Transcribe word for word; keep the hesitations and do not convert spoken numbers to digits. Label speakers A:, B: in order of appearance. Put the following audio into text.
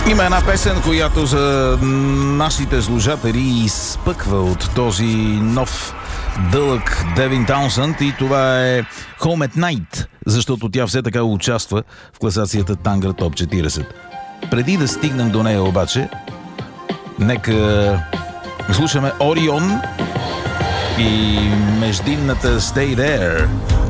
A: Има една песен, която за нашите слушатели изпъква от този нов дълъг Девин Таунсънд и това е Home at Night, защото тя все така участва в класацията Тангра Топ четиридесет. Преди да стигнем до нея обаче, нека слушаме Орион и междинната Stay There.